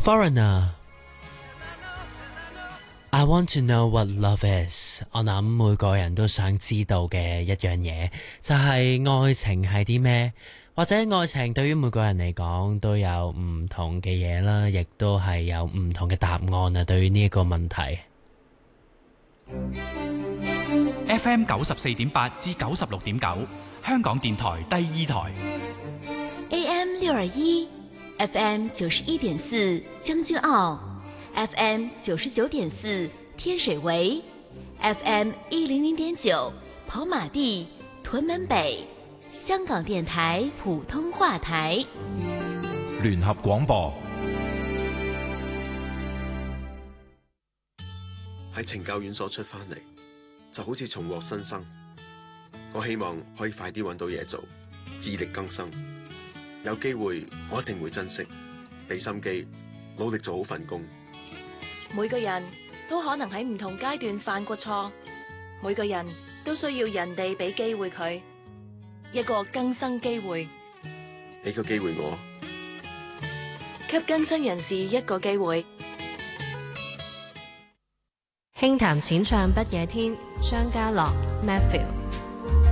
Foreigner，I want to know what love is。我諗每個人都想知道嘅一樣嘢，就係愛情係啲咩？或者愛情對於每個人嚟講都有唔同嘅嘢啦，亦都係有唔同嘅答案啊。對於呢一個問題 ，FM 94.8至96.9，香港電台第二台 ，AM 621，FM 91.4將軍澳，FM 99.4天水圍，FM 100.9跑馬地屯門北，香港電台普通話台， 聯合廣播。 喺懲教院所出返嚟，就好似重獲新生。我希望可以快啲揾到嘢做，自力更生。有機會我一定會珍惜，俾心機，努力做好份工。 每個人都可能喺唔同階段犯過錯，每個人都需要人哋俾機會佢，一個更生機會。 俾個機會我， 給更生人士一個機會。 輕談淺唱不夜天，張家樂 Matthew。